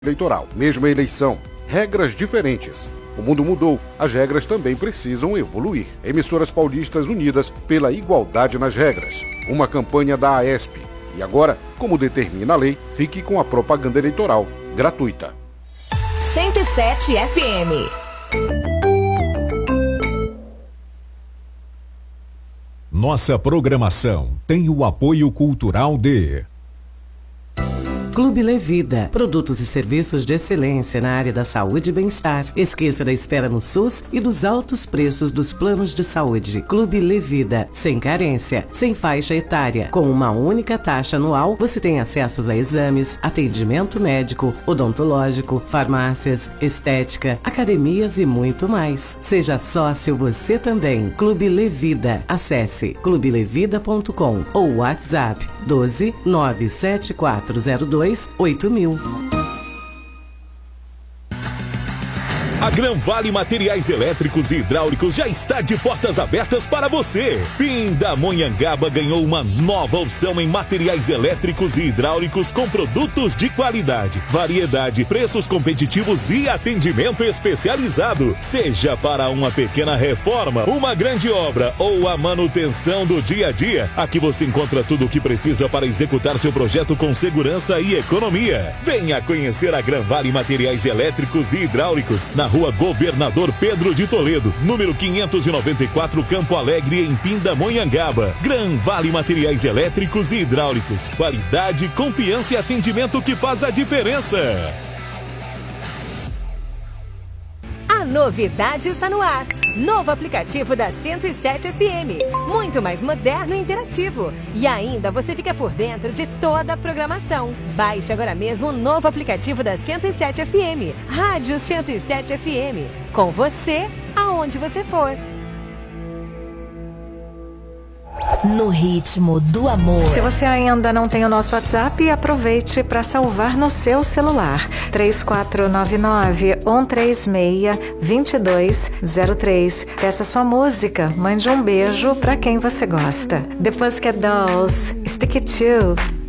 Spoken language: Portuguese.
eleitoral. Mesma eleição, regras diferentes. O mundo mudou, as regras também precisam evoluir. Emissoras paulistas unidas pela igualdade nas regras. Uma campanha da AESP. E agora, como determina a lei, fique com a propaganda eleitoral gratuita. 107 FM. Nossa programação tem o apoio cultural de Clube Levida, produtos e serviços de excelência na área da saúde e bem-estar. Esqueça da espera no SUS e dos altos preços dos planos de saúde. Clube Levida, sem carência, sem faixa etária. Com uma única taxa anual, você tem acessos a exames, atendimento médico, odontológico, farmácias, estética, academias e muito mais. Seja sócio você também. Clube Levida. Acesse clubelevida.com ou WhatsApp 12 97402 8000. A Gran Vale Materiais Elétricos e Hidráulicos já está de portas abertas para você. Pindamonhangaba ganhou uma nova opção em materiais elétricos e hidráulicos com produtos de qualidade, variedade, preços competitivos e atendimento especializado. Seja para uma pequena reforma, uma grande obra ou a manutenção do dia a dia, aqui você encontra tudo o que precisa para executar seu projeto com segurança e economia. Venha conhecer a Gran Vale Materiais Elétricos e Hidráulicos na Rua Governador Pedro de Toledo, número 594, Campo Alegre, em Pindamonhangaba. Gran Vale Materiais Elétricos e Hidráulicos. Qualidade, confiança e atendimento que faz a diferença. A novidade está no ar. Novo aplicativo da 107 FM. Muito mais moderno e interativo. E ainda você fica por dentro de toda a programação. Baixe agora mesmo o novo aplicativo da 107 FM. Rádio 107 FM. Com você, aonde você for. No ritmo do amor. Se você ainda não tem o nosso WhatsApp, aproveite para salvar no seu celular. 3499-136-2203. Peça sua música, mande um beijo para quem você gosta. The Pussycat Dolls, Stick It To.